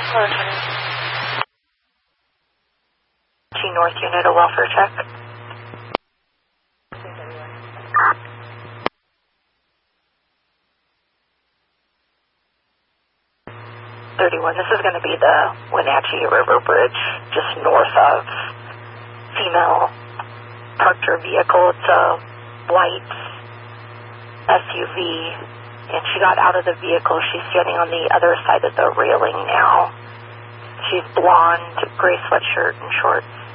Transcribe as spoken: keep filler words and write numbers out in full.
G North Unit, a welfare check. thirty-one, this is going to be the Wenatchee River Bridge, just north of female parked her vehicle. It's a white S U V, and she got out of the vehicle. She's standing on the other side of the railing now. She's blonde, gray sweatshirt and shorts.